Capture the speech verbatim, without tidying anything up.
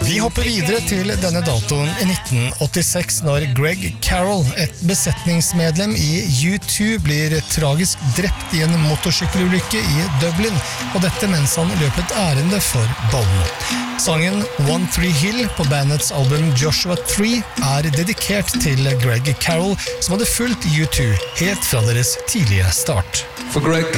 Vi hopper videre til denne datoen i nitten åttiseks når Greg Carroll, et besetningsmedlem i U to, blir tragisk drept i en motorsykkelulykke i Dublin, og dette mens han løpet ærende for ballene. Sangen One Tree Hill på bandets album Joshua Tree er dedikert til Greg Carroll, som hadde fulgt U to helt fra deres tidlige start. For Greg